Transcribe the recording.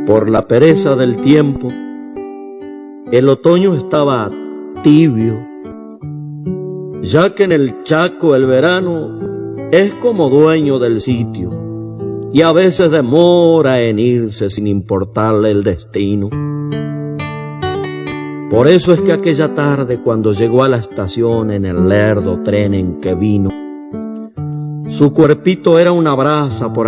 Por la pereza del tiempo, el otoño estaba tibio, ya que en el Chaco el verano es como dueño del sitio y a veces demora en irse sin importarle el destino. Por eso es que aquella tarde, cuando llegó a la estación en el lerdo tren en que vino, su cuerpito era una brasa por